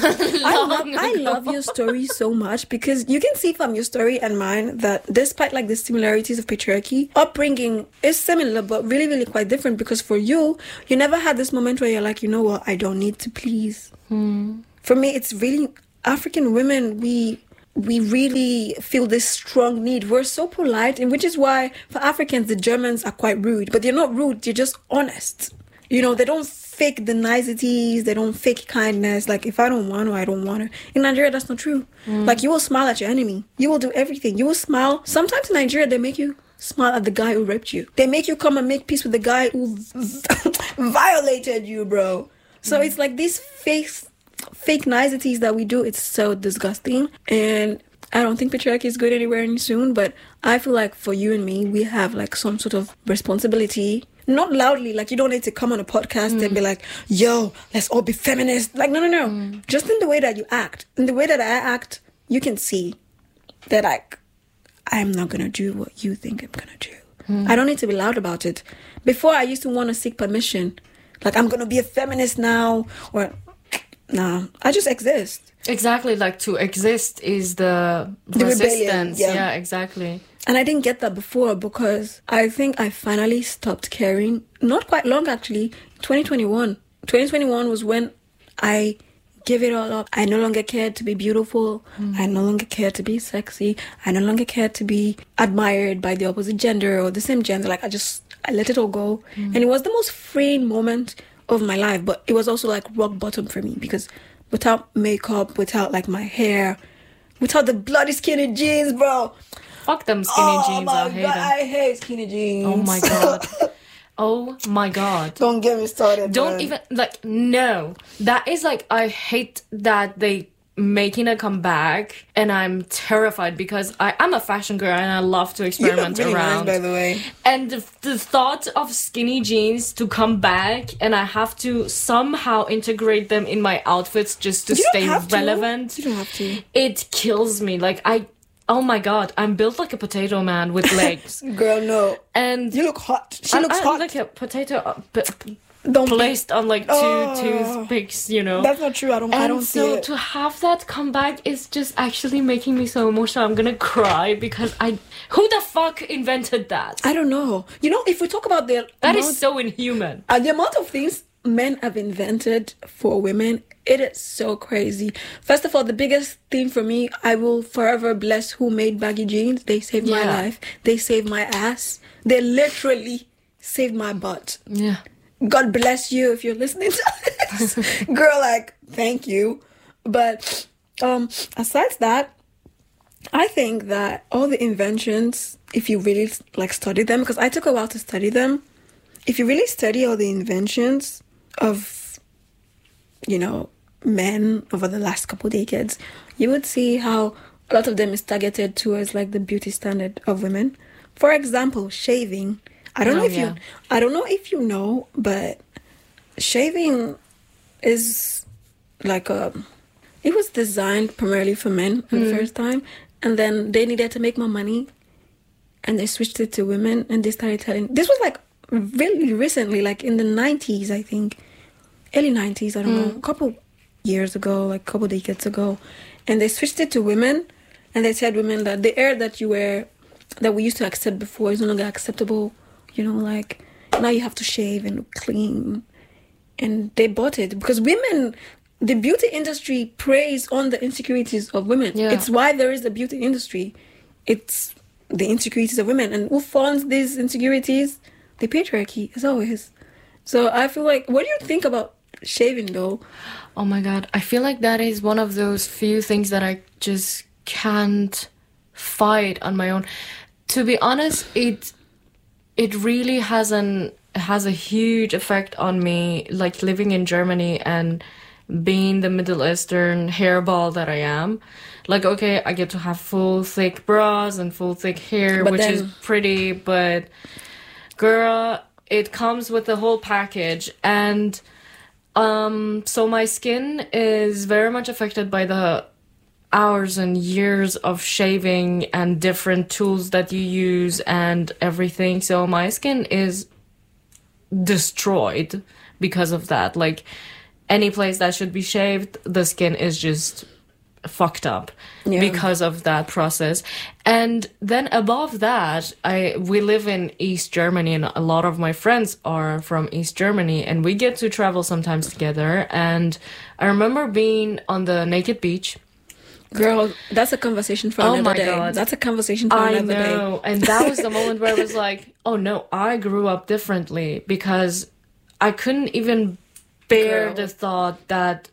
I love, long I ago. love your story so much because you can see from your story and mine that despite like the similarities of patriarchy, upbringing is similar but really, really quite different. Because for you, you never had this moment where you're like, you know what, I don't need to please. Hmm. For me, it's really African women. We we really feel this strong need. We're so polite, and which is why for Africans the Germans are quite rude. But they're not rude. They're just honest. You know, they don't fake the niceties. They don't fake kindness. Like, if I don't want her, I don't want her. In Nigeria, that's not true. Mm. Like, you will smile at your enemy. You will do everything. You will smile. Sometimes in Nigeria, they make you smile at the guy who raped you. They make you come and make peace with the guy who violated you, bro. So mm. it's like these fake, fake niceties that we do. It's so disgusting. And I don't think patriarchy is going anywhere any soon. But I feel like for you and me, we have like some sort of responsibility. Not loudly, like you don't need to come on a podcast mm. and be like, yo, let's all be feminists. Like, no, no, no. Mm. Just in the way that you act. In the way that I act, you can see that like, I'm not going to do what you think I'm going to do. Mm. I don't need to be loud about it. Before, I used to want to seek permission. Like, I'm going to be a feminist now. Or, nah, I just exist. Exactly, like to exist is the, the resistance. Yeah. yeah, exactly. And I didn't get that before because I think I finally stopped caring. Not quite long, actually. twenty twenty-one. twenty twenty-one was when I gave it all up. I no longer cared to be beautiful. Mm. I no longer cared to be sexy. I no longer cared to be admired by the opposite gender or the same gender. Like, I just, I let it all go. Mm. And it was the most freeing moment of my life. But it was also like rock bottom for me because without makeup, without like my hair, without the bloody skinny jeans, bro. Fuck them skinny oh jeans. My I hate God, them. I hate skinny jeans. Oh my God. Oh my God. Don't get me started. Don't man. even, like, no. That is like, I hate that they making a comeback and I'm terrified because I, I'm a fashion girl and I love to experiment you look really around. Nice, by the way. And the, the thought of skinny jeans to come back and I have to somehow integrate them in my outfits just to you stay don't have relevant. To. You don't have to. It kills me. Like, I... Oh my God, I'm built like a potato man with legs. Girl, no. And you look hot. She I, looks I hot. like a potato uh, p- don't placed be... on like two oh. toothpicks, you know. That's not true. I don't. And I don't so see it. to have that come back is just actually making me so emotional. I'm gonna cry because I. Who the fuck invented that? I don't know. You know, if we talk about the that amount, is so inhuman. Uh, the amount of things men have invented for women. It is so crazy. First of all, the biggest thing for me, I will forever bless who made baggy jeans. They saved yeah. my life. They saved my ass. They literally saved my butt. Yeah. God bless you if you're listening to this. Girl, like, thank you. But um, aside that, I think that all the inventions, if you really like study them, because I took a while to study them, if you really study all the inventions of, you know, men over the last couple decades, you would see how a lot of them is targeted towards like the beauty standard of women. For example, shaving. I don't oh, know if yeah. you I don't know if you know, but shaving is like a it was designed primarily for men mm. the first time, and then they needed to make more money and they switched it to women and they started telling this was like really recently, like in the nineties, I think. Early nineties, I don't mm. know, a couple years ago, like a couple decades ago, and they switched it to women, and they said women that the hair that you wear, that we used to accept before, is no longer acceptable. You know, like now you have to shave and look clean, and they bought it because women, the beauty industry preys on the insecurities of women. Yeah. It's why there is a beauty industry. It's the insecurities of women, and who funds these insecurities? The patriarchy, as always. So I feel like, what do you think about shaving though? Oh my God, I feel like that is one of those few things that I just can't fight on my own. To be honest, it it really has an has a huge effect on me, like living in Germany and being the Middle Eastern hairball that I am. Like, okay, I get to have full thick bras and full thick hair, but which then... is pretty, but girl, it comes with the whole package. And um so my skin is very much affected by the hours and years of shaving and different tools that you use and everything. So my skin is destroyed because of that. Like, any place that should be shaved, the skin is just fucked up yeah. because of that process. And then above that, I we live in East Germany, and a lot of my friends are from East Germany, and we get to travel sometimes together. And I remember being on the naked beach. Girl, that's a conversation for oh another my day. God. That's a conversation for I another day. I know. And that was the moment where I was like, oh no, I grew up differently, because I couldn't even bear Girl. the thought that,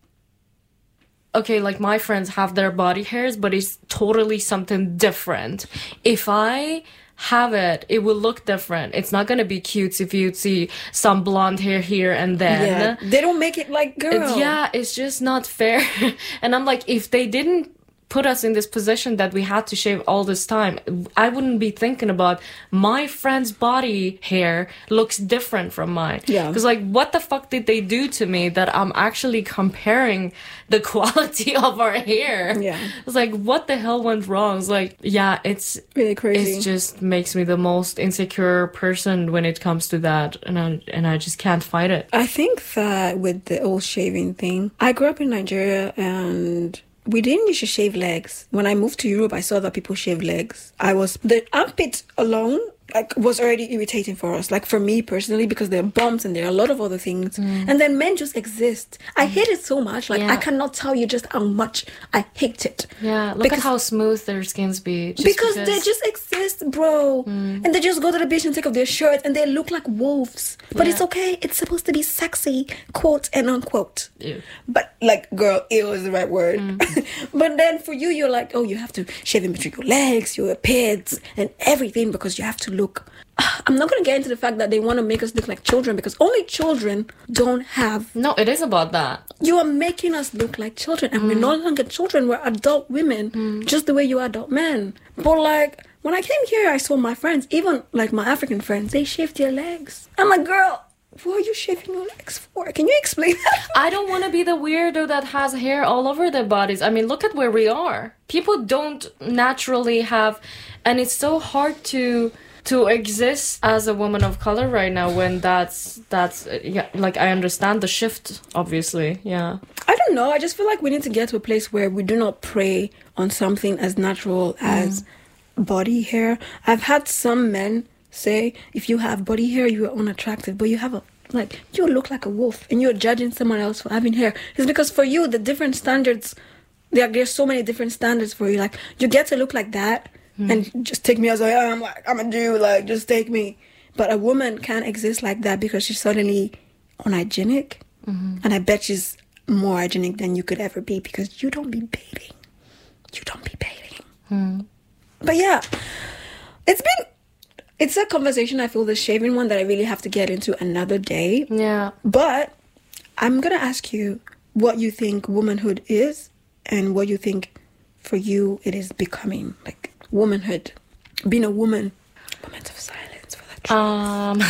okay, like, my friends have their body hairs, but it's totally something different. If I have it, it will look different. It's not gonna be cute if you see some blonde hair here and then. Yeah, they don't make it like, girl. It's, yeah, it's just not fair. And I'm like, if they didn't put us in this position that we had to shave all this time, I wouldn't be thinking about my friend's body hair looks different from mine. Yeah. Because, like, what the fuck did they do to me that I'm actually comparing the quality of our hair? Yeah. It's like, what the hell went wrong? It's like, yeah, it's really crazy. It just makes me the most insecure person when it comes to that, and I and I just can't fight it. I think that with the whole shaving thing, I grew up in Nigeria and we didn't used to shave legs. When I moved to Europe, I saw that people shave legs. I was... The armpit alone, like, was already irritating for us. Like, for me personally, because there are bumps and there are a lot of other things. Mm. And then men just exist. I hate it so much. Like, yeah. I cannot tell you just how much I hate it. Yeah, look because, at how smooth their skins be. Just because, because they just exist, bro. Mm. And they just go to the beach and take off their shirts and they look like wolves. But yeah. it's okay. It's supposed to be sexy, quote and unquote. Ew. But, like, girl, ew is the right word. Mm. But then for you, you're like, oh, you have to shave in between your legs, your pits, and everything because you have to look. I'm not going to get into the fact that they want to make us look like children, because only children don't have... No, it is about that. You are making us look like children, and mm. we're no longer children. We're adult women, mm. just the way you are adult men. But, like, when I came here, I saw my friends, even, like, my African friends, they shaved their legs. I'm like, girl, what are you shaving your legs for? Can you explain that? I don't want to be the weirdo that has hair all over their bodies. I mean, look at where we are. People don't naturally have... And it's so hard to... to exist as a woman of color right now when that's that's yeah, like, I understand the shift, obviously. Yeah, I don't know, I just feel like we need to get to a place where we do not prey on something as natural as mm. body hair. I've had some men say, if you have body hair, you are unattractive, but you have a like you look like a wolf and you're judging someone else for having hair. It's because for you the different standards, there there's so many different standards for you. Like, you get to look like that and just take me as I am, like, I'm a Jew, like, just take me. But a woman can't exist like that because she's suddenly unhygienic. Mm-hmm. And I bet she's more hygienic than you could ever be because you don't be bathing. You don't be bathing. Mm. But yeah, it's been... It's a conversation, I feel, the shaving one, that I really have to get into another day. Yeah. But I'm going to ask you what you think womanhood is and what you think for you it is becoming, like, womanhood, being a woman. Moments of silence for that. Um,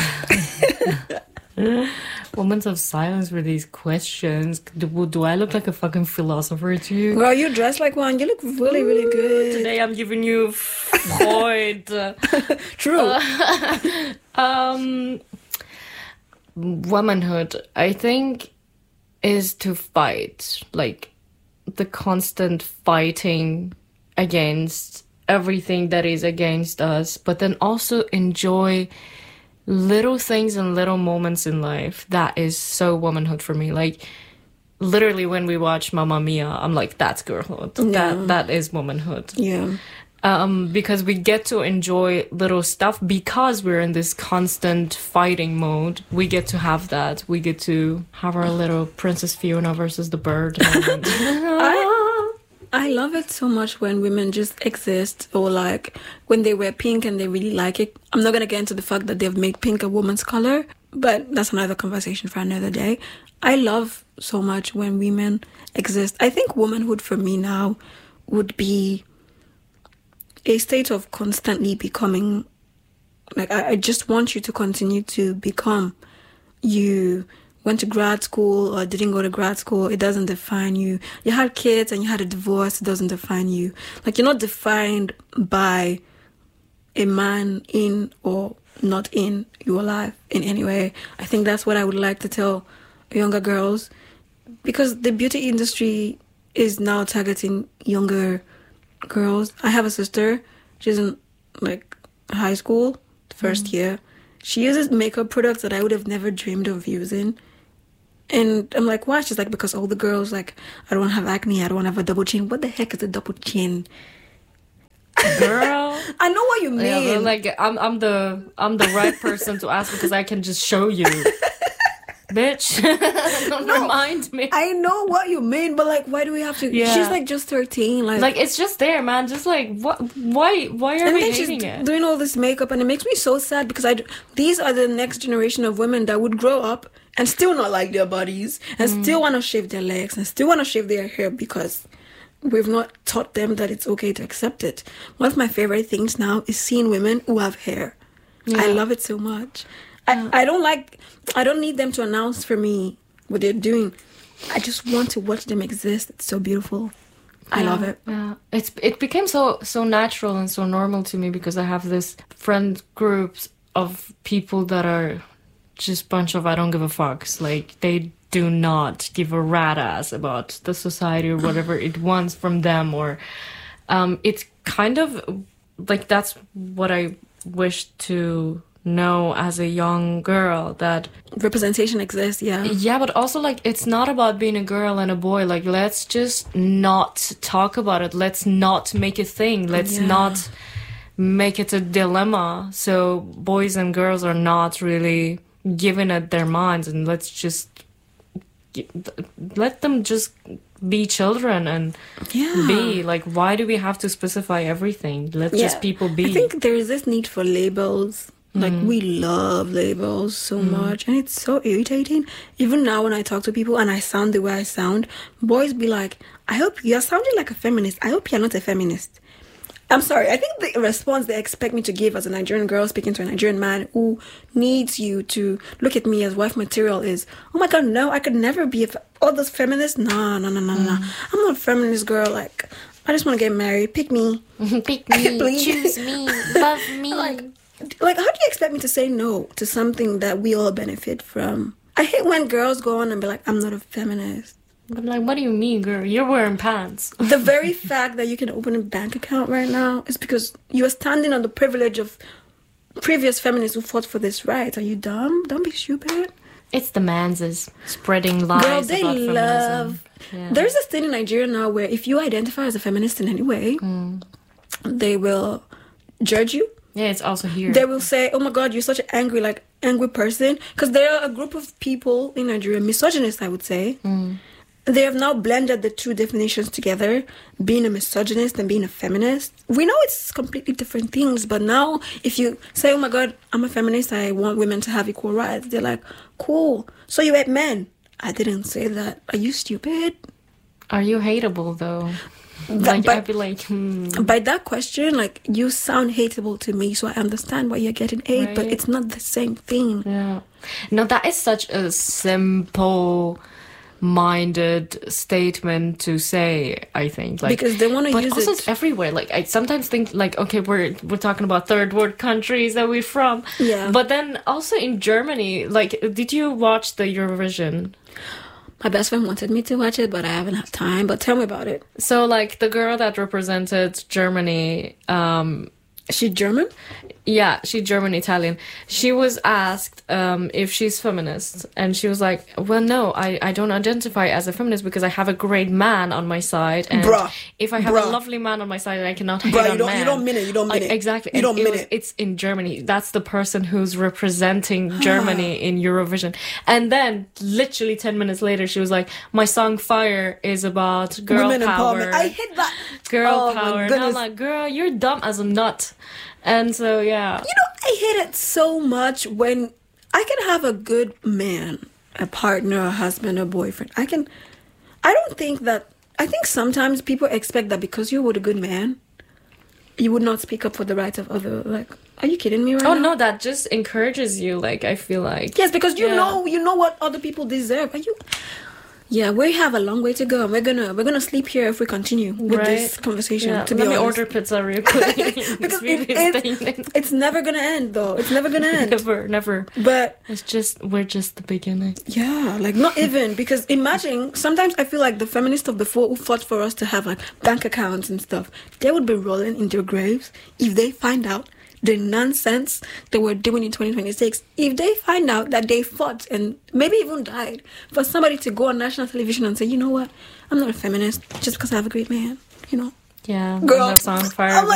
moments of silence for these questions. Do, do I look like a fucking philosopher to you? Girl, you dress like one. You look really, really good. Today I'm giving you Freud. True. Uh, um, womanhood, I think, is to fight. Like, the constant fighting against everything that is against us, but then also enjoy little things and little moments in life. That is so womanhood for me. Like, literally when we watch Mamma Mia, I'm like, that's girlhood. Yeah. That that is womanhood. Yeah. Um, because we get to enjoy little stuff because we're in this constant fighting mode. We get to have that. We get to have our little Princess Fiona versus the bird moment. I- I love it so much when women just exist, or like when they wear pink and they really like it. I'm not going to get into the fact that they've made pink a woman's color, but that's another conversation for another day. I love so much when women exist. I think womanhood for me now would be a state of constantly becoming. Like, I, I just want you to continue to become you went to grad school or didn't go to grad school, it doesn't define you. You had kids and you had a divorce, it doesn't define you. Like, you're not defined by a man in or not in your life in any way. I think that's what I would like to tell younger girls, because the beauty industry is now targeting younger girls. I have a sister. She's in like high school, first mm. year. She uses makeup products that I would have never dreamed of using. And I'm like, why? She's like, because all the girls, like, I don't want to have acne. I don't want to have a double chin. What the heck is a double chin? Girl, I know what you mean. Yeah, but like, I'm I'm the I'm the right person to ask, because I can just show you. Bitch, don't no, remind me. I know what you mean, but like, why do we have to? Yeah. She's like just thirteen. Like, like it's just there, man. Just like, what? Why? Why are and we then hating she's it? Doing all this makeup, and it makes me so sad, because I these are the next generation of women that would grow up and still not like their bodies, and mm. still want to shave their legs, and still want to shave their hair, because we've not taught them that it's okay to accept it. One of my favorite things now is seeing women who have hair. Yeah. I love it so much. Yeah. I, I don't like, I don't need them to announce for me what they're doing. I just want to watch them exist. It's so beautiful. I yeah, love it. Yeah, it's it became so so natural and so normal to me, because I have this friend groups of people that are just bunch of I don't give a fucks. Like, they do not give a rat ass about the society or whatever it wants from them, or um, it's kind of like, that's what I wish to know as a young girl, that representation exists. Yeah, yeah, but also, like, it's not about being a girl and a boy. Like, let's just not talk about it. Let's not make a thing. Let's yeah. not make it a dilemma, so boys and girls are not really given at their minds, and let's just let them just be children and yeah. be like, why do we have to specify everything? Let yeah. just people be. I think there is this need for labels. Like, mm. we love labels so mm. much, and it's so irritating. Even now when I talk to people and I sound the way I sound, boys be like, I hope you're sounding like a feminist. I hope you're not a feminist. I'm sorry. I think the response they expect me to give as a Nigerian girl speaking to a Nigerian man who needs you to look at me as wife material is, oh my God, no, I could never be a fe- all those feminists. No, no, no, no, mm. no. I'm not a feminist girl. Like, I just want to get married. Pick me. Pick me. Please. Choose me. Love me. Like, like, how do you expect me to say no to something that we all benefit from? I hate when girls go on and be like, I'm not a feminist. I'm like, what do you mean, girl? You're wearing pants. The very fact that you can open a bank account right now is because you are standing on the privilege of previous feminists who fought for this right. Are you dumb? Don't be stupid. It's the manses spreading lies Girl, they about love... feminism. Yeah. There's this thing in Nigeria now where if you identify as a feminist in any way, mm. they will judge you. Yeah, it's also here. They will say, oh my God, you're such an angry, like, angry person. Because there are a group of people in Nigeria, misogynists, I would say. Mm. They have now blended the two definitions together, being a misogynist and being a feminist. We know it's completely different things, but now if you say, oh my God, I'm a feminist, I want women to have equal rights, they're like, cool. So you hate men. I didn't say that. Are you stupid? Are you hateable, though? That, like, by, I'd be like, hmm. By that question, like, you sound hateable to me, so I understand why you're getting hate, right? But it's not the same thing. Yeah. No, that is such a simple minded statement to say, I think, like, because they want to use it, but also it's everywhere. Like, I sometimes think, like, okay, we're we're talking about third world countries that we're from, yeah, but then also in Germany, like, did you watch the Eurovision? My best friend wanted me to watch it, but I haven't had time. But tell me about it. So, like, the girl that represented Germany, um is she German? Yeah, she's German Italian. She was asked um, if she's feminist, and she was like, well, no, I, I don't identify as a feminist because I have a great man on my side, and Bruh. if I have Bruh. a lovely man on my side, I cannot hate Bruh, on you don't, men. you don't mean it, you don't mean like, it. Exactly. You and don't it mean was, it. It's in Germany. That's the person who's representing Germany in Eurovision. And then, literally ten minutes later, she was like, my song Fire is about girl Women power. empowerment. I hate that. Girl oh, power. And I'm like, girl, you're dumb as a nut. And so, yeah. You know, I hate it so much when I can have a good man, a partner, a husband, a boyfriend. I can, I don't think that, I think sometimes people expect that because you're with a good man, you would not speak up for the rights of other, like, are you kidding me right oh now? no, that just encourages you. Like, I feel like Yes, because you Yeah. know you know what other people deserve. Are you? Yeah, we have a long way to go. We're gonna we're gonna sleep here if we continue with Right. this conversation. Yeah, to be let me honest, order pizza real quick. because This it, video is it's, staying- it's never gonna end though. It's never gonna end. never, never. But It's just we're just the beginning. yeah, like not even because imagine sometimes I feel like the feminists of before who fought for us to have like bank accounts and stuff, they would be rolling in their graves if they find out the nonsense they were doing in twenty twenty-six. If they find out that they fought and maybe even died for somebody to go on national television and say, you know what, I'm not a feminist just because I have a great man, you know. Yeah, Girl, that's on fire. I'm like,